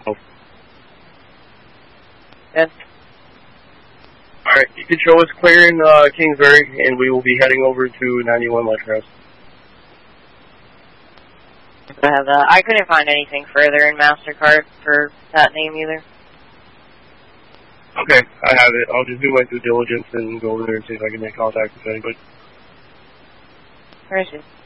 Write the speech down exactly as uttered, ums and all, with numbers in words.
Oh. Yes. Alright, you can show us clearing uh, Kingsbury, and we will be heading over to ninety-one Letterhouse. I have that. I couldn't find anything further in MasterCard for that name either. Okay, I have it. I'll just do my due diligence and go over there and see if I can make contact with anybody. Where is it?